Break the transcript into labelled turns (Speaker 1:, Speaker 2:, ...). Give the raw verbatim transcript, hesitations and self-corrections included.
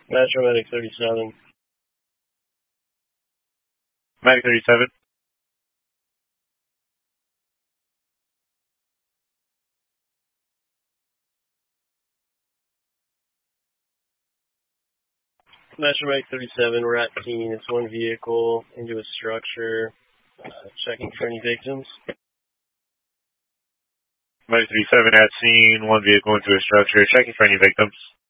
Speaker 1: Metro Medic thirty-seven.
Speaker 2: Medic thirty-seven.
Speaker 1: Metro Medic thirty-seven, we're at scene. It's one vehicle into a structure, uh, checking for any victims.
Speaker 2: Medic thirty-seven at scene, one vehicle into a structure, checking for any victims.